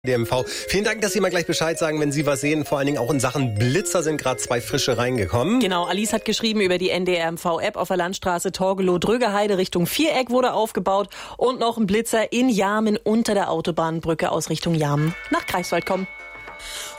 DMV. Vielen Dank, dass Sie mal gleich Bescheid sagen, wenn Sie was sehen. Vor allen Dingen auch in Sachen Blitzer sind gerade 2 frische reingekommen. Genau, Alice hat geschrieben über die NDRMV-App auf der Landstraße Torgelow-Drögeheide Richtung Viereck wurde aufgebaut und noch ein Blitzer in Jarmen unter der Autobahnbrücke aus Richtung Jarmen nach Greifswald kommen.